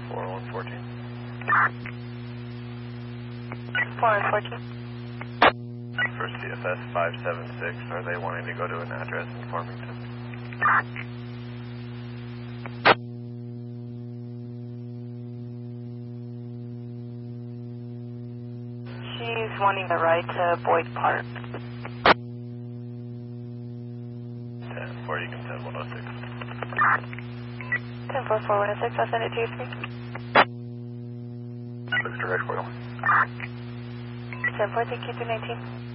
4114. 4114. For CFS 576, are they wanting to go to an address in Farmington? She's wanting the ride to Boyd Park. 10-4, you can send 106. 10-4-4-106, I'll send it to you, 3. Looks direct for you. 10-4, thank you, 219.